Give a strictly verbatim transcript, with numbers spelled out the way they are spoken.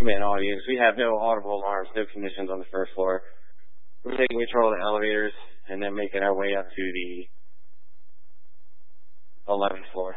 command audience. We have no audible alarms, no conditions on the first floor. We're taking control of the elevators and then making our way up to the eleventh floor.